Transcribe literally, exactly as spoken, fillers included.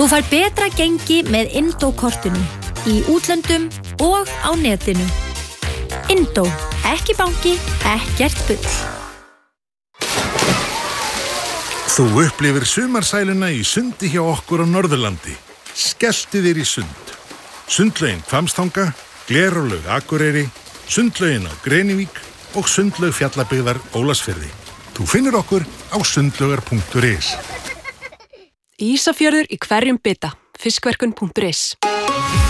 Þú fær betra gengi með Indó-kortinu, í útlöndum og á netinu. Indó, ekki banki, ekkert bull. Þú upplifir sumarsæluna í sundi hjá okkur á Norðurlandi. Skelltu þér í sund. Sundlaugin Hvammstanga, Glerárlaug Akureyri, sundlaugin á Grenivík og sundlaug Fjallabyggðar Ólafsfirði. Þú finnur okkur á sundlaugar punktur is. Ísafjörður í hverjum bita. fiskverkun punktur is